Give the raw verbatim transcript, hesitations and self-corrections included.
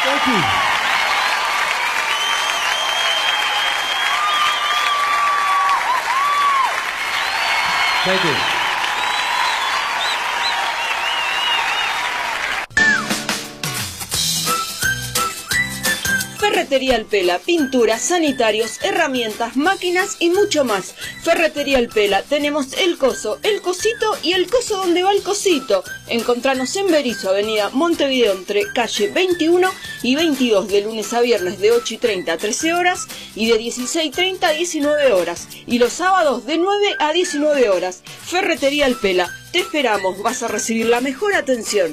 Thank you. Thank you. Ferretería El Pela, pinturas, sanitarios, herramientas, máquinas y mucho más. Ferretería El Pela, tenemos el coso, el cosito y el coso donde va el cosito. Encontranos en Berisso, avenida Montevideo, entre calle veintiuno y veintidós, de lunes a viernes de ocho y treinta a trece horas y de dieciséis y treinta a diecinueve horas. Y los sábados de nueve a diecinueve horas. Ferretería El Pela, te esperamos, vas a recibir la mejor atención.